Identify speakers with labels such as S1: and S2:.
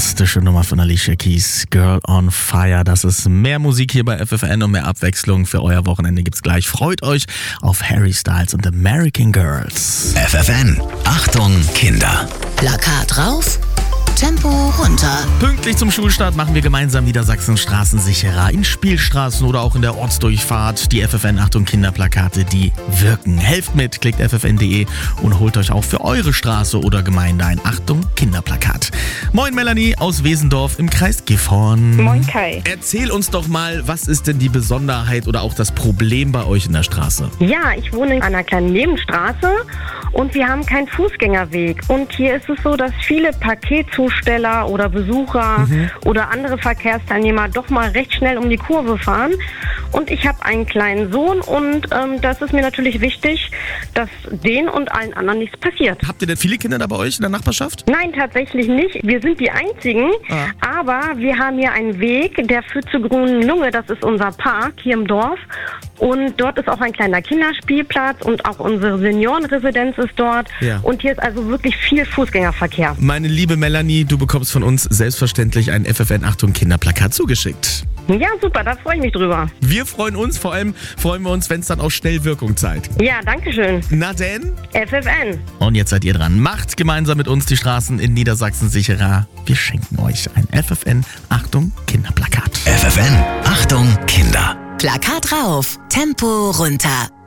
S1: Fantastische Nummer von Alicia Keys, Girl on Fire. Das ist mehr Musik hier bei FFN und mehr Abwechslung für euer Wochenende gibt's gleich. Freut euch auf Harry Styles und American Girls.
S2: FFN, Achtung Kinder.
S3: Plakat rauf, Tempo runter.
S1: Pünktlich zum Schulstart machen wir gemeinsam Niedersachsen straßensicherer. In Spielstraßen oder auch in der Ortsdurchfahrt. Die FFN Achtung Kinderplakate, die wirken. Helft mit, klickt ffn.de und holt euch auch für eure Straße oder Gemeinde ein Achtung Kinderplakat. Moin Melanie aus Wesendorf im Kreis Gifhorn.
S4: Moin Kai.
S1: Erzähl uns doch mal, was ist denn die Besonderheit oder auch das Problem bei euch in der Straße?
S4: Ja, ich wohne in einer kleinen Nebenstraße und wir haben keinen Fußgängerweg. Und hier ist es so, dass viele Paketzusteller oder Besucher oder andere Verkehrsteilnehmer doch mal recht schnell um die Kurve fahren. Und ich habe einen kleinen Sohn und das ist mir natürlich wichtig, dass denen und allen anderen nichts passiert.
S1: Habt ihr denn viele Kinder da bei euch in der Nachbarschaft?
S4: Nein, tatsächlich nicht. Wir sind die Einzigen, aber wir haben hier einen Weg, der führt zur Grünen Lunge. Das ist unser Park hier im Dorf. Und dort ist auch ein kleiner Kinderspielplatz und auch unsere Seniorenresidenz ist dort. Ja. Und hier ist also wirklich viel Fußgängerverkehr.
S1: Meine liebe Melanie, du bekommst von uns selbstverständlich ein FFN Achtung Kinderplakat zugeschickt.
S4: Ja, super, da freue ich mich drüber.
S1: Wir freuen uns, vor allem freuen wir uns, wenn es dann auch schnell Wirkung zeigt.
S4: Ja, danke schön.
S1: Na denn?
S4: FFN.
S1: Und jetzt seid ihr dran. Macht gemeinsam mit uns die Straßen in Niedersachsen sicherer. Wir schenken euch ein FFN Achtung Kinderplakat.
S2: FFN, Achtung Kinder.
S3: Plakat rauf, Tempo runter.